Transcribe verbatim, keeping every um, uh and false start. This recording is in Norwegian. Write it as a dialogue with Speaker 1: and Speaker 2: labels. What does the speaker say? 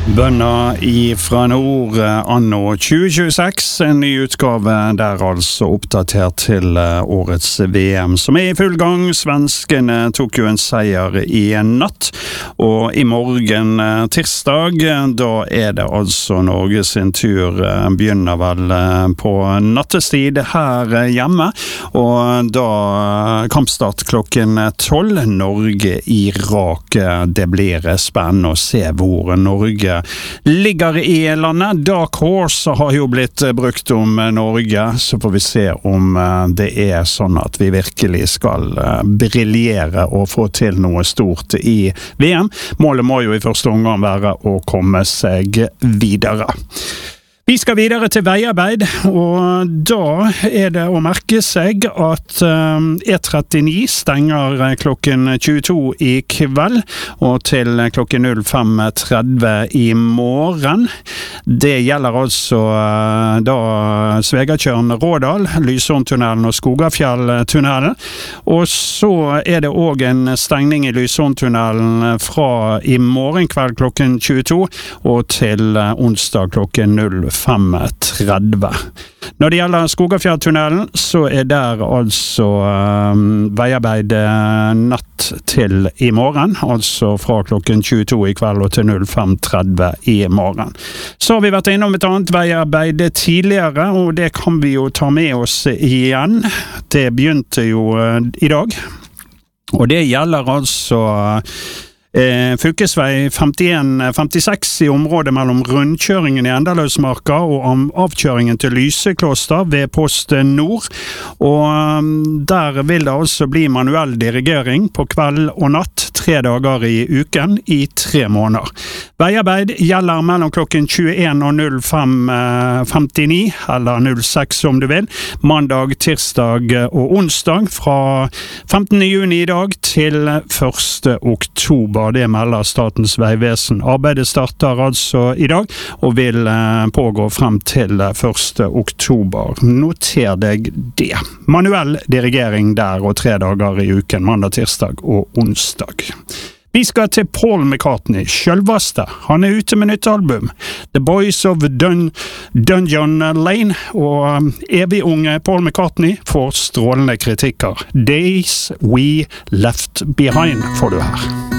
Speaker 1: Bønner ifra nord anno tjue tjueseks, en ny utgave der altså oppdatert til årets V M som er i full gang. Svenskene tok jo en seier i en natt, og i morgen tirsdag, da er det altså Norge sin tur, begynner vel på nattestid her hjemme, og da kampstart klokken tolv, Norge-Irak. Det blir spennende å se hvor Norge ligger i landet. Dark Horse har jo blitt brukt om Norge, så får vi se om det er sånn at vi virkelig skal briljere og få til noe stort i V M. Målet må jo i første omgang være å komme seg videre. Vi skal videre til veiarbeid, og da er det å merke seg at E trettini stenger klokken tjueto i kveld, og til klokken fem tretti i morgen. Det gjelder altså da Svegatjørn Rådal, Lysåntunnelen og Skogafjelltunnelen, og så er det også en stengning i Lysåntunnelen fra i morgen kveld klokken tjueto, og til onsdag klokken fem tretti. Når det gjelder Skogafjelltunnelen, så er der altså um, veiarbeid natt til i morgen, altså fra klokken tjueto i kveld og til fem tretti i morgen. Så har vi vært innom et annet veiarbeid tidligere, og det kan vi jo ta med oss igjen. Det begynte jo uh, i dag, og det gjelder altså Eh, fylkesvei femtien femtiseks i området mellom rundkjøringen i Endaløsmarka og avkjøringen til Lysekloster ved Post Nord, og um, der vil det altså bli manuell dirigering på kveld og natt tre dager i uken i tre måneder. Veiarbeid gjelder mellom klokken tjueen og fem femtini, eller null seks om du vil, mandag, tirsdag og onsdag fra femtende juni i dag til første oktober. Det melder Statens vegvesen. Arbeidet starter altså i dag, og vil pågå frem til første oktober. Noter deg det. Manuell dirigering der, og tre dager i uken, mandag, tirsdag og onsdag. Vi skal til Paul McCartney, selveste. Han er ute med nytt album, The Boys of Dun Dungeon Lane, og evig unge Paul McCartney får strålende kritikker. Days We Left Behind får du her.